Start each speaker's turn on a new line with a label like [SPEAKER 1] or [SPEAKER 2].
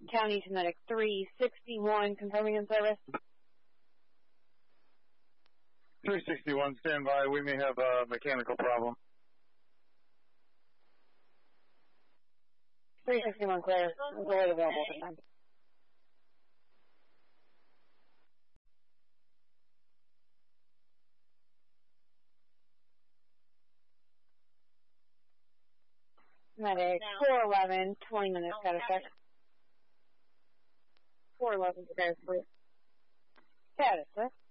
[SPEAKER 1] County to Medic 361, confirming in service.
[SPEAKER 2] 361, stand by. We may have a mechanical problem.
[SPEAKER 1] 361 clear. Employee available for time. Medic 411, 20 minutes, got a sec. 411, prepared for status, sir.